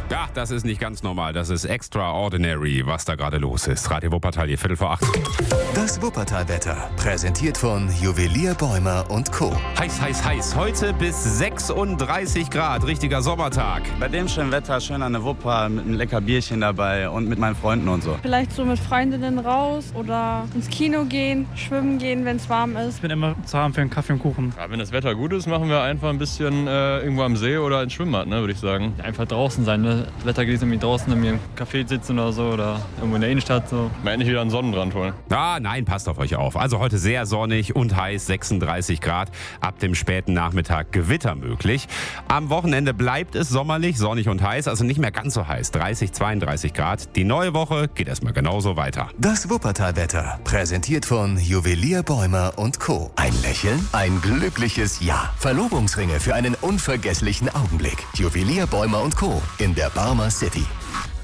Ja, das ist nicht ganz normal. Das ist extraordinary, was da gerade los ist. Radio Wuppertal, hier 7:45. Das Wuppertal-Wetter, präsentiert von Juwelier Bäumer und Co. Heiß, heiß, heiß. Heute bis 36 Grad. Richtiger Sommertag. Bei dem schönen Wetter schön an der Wupper mit einem lecker Bierchen dabei und mit meinen Freunden und so. Vielleicht so mit Freundinnen raus oder ins Kino gehen, schwimmen gehen, wenn es warm ist. Ich bin immer zu haben für einen Kaffee und Kuchen. Ja, wenn das Wetter gut ist, machen wir einfach ein bisschen irgendwo am See oder ins Schwimmbad, ne, würde ich sagen. Ja, einfach draußen sein, ne? Das Wetter genießen, irgendwie draußen in einem Café sitzen oder so oder irgendwo in der Innenstadt so. Mal endlich wieder einen Sonnenbrand holen. Ah, nein, passt auf euch auf. Also heute sehr sonnig und heiß, 36 Grad. Ab dem späten Nachmittag Gewitter möglich. Am Wochenende bleibt es sommerlich, sonnig und heiß, also nicht mehr ganz so heiß. 30, 32 Grad. Die neue Woche geht erstmal genauso weiter. Das Wuppertal-Wetter, präsentiert von Juwelier Bäumer und Co. Ein Lächeln, ein glückliches Ja. Verlobungsringe für einen unvergesslichen Augenblick. Juwelier Bäumer und Co. in der Barmer City.